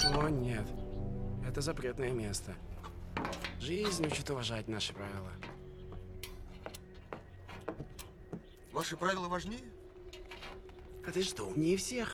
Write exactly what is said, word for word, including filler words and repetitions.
О, нет. Это запретное место. Жизнь учит уважать наши правила. Ваши правила важнее? А ты что, не всех?